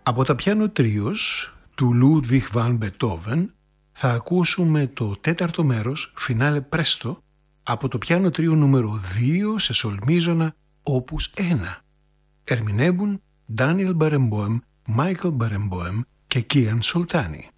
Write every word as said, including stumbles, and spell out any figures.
Από τα πιάνο τρίος του Ludwig van Beethoven θα ακούσουμε το τέταρτο μέρος, φινάλε πρέστο, από το πιάνο τρίο νούμερο δύο σε σολμίζωνα όπους ένα. Ερμηνεύουν Daniel Barenboim, Michael Barenboim και Kian Soltani.